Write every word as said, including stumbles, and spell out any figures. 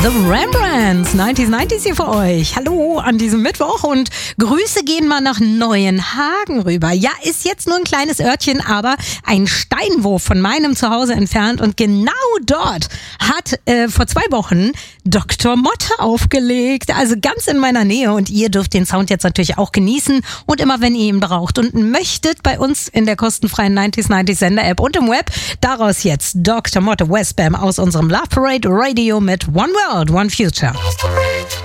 The Rembrandts, neunzig neunzig hier für euch. Hallo an diesem Mittwoch und Grüße gehen mal nach Neuenhagen rüber. Ja, ist jetzt nur ein kleines Örtchen, aber ein Steinwurf von meinem Zuhause entfernt und genau dort hat äh, vor zwei Wochen Doktor Motte aufgelegt, also ganz in meiner Nähe und ihr dürft den Sound jetzt natürlich auch genießen und immer wenn ihr ihn braucht und möchtet bei uns in der kostenfreien neunzig neunzig Sender-App und im Web, daraus jetzt Doktor Motte Westbam aus unserem Love Parade Radio mit One World, One Future.